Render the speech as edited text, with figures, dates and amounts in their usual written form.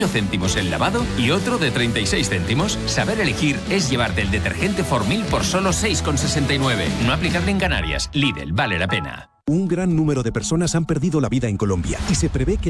céntimos el lavado y otro de 36 céntimos. Saber elegir es llevarte el detergente Formil por solo 6,69. No aplicable en Canarias. Lidl, vale la pena. Un gran número de personas han perdido la vida en Colombia y se prevé que